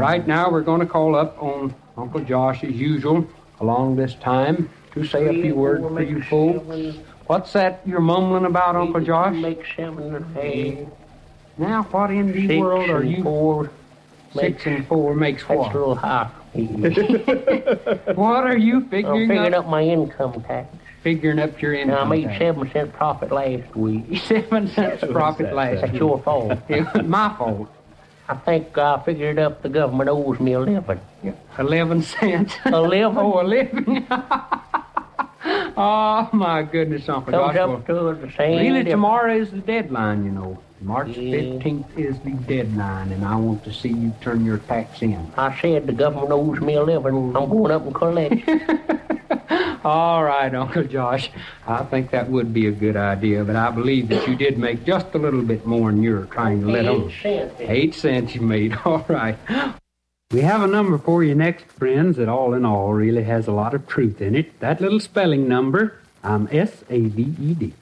right, now we're going to call up on Uncle Josh as usual along this time to say a few words for you folks. What's that you're mumbling about, Uncle Josh? Make 7 and 8. Now, what in the world are you? 4 6 and 4 makes what? That's a little high. What are you I'm figuring figuring up? up my income tax. Figuring up your income Now, I made tax. 7 cents profit last week. 7 cents profit last That's week. your fault. It was my fault. I think I figured up the government owes me 11. 11 cents. 11? Oh, 11. Oh, my goodness, Uncle Comes Josh. up to the same. Really, difference. tomorrow is the deadline, you know. March Yeah. 15th is the deadline, and I want to see you turn your tax in. I said the government owes me 11. I'm going up and collect. All right, Uncle Josh. I think that would be a good idea, but I believe that you did make just a little bit more than you're trying to let on. 8 cents. 8 cents you made. All right. We have a number for you next, friends, that all in all really has a lot of truth in it. That little spelling number, I'm S-A-V-E-D.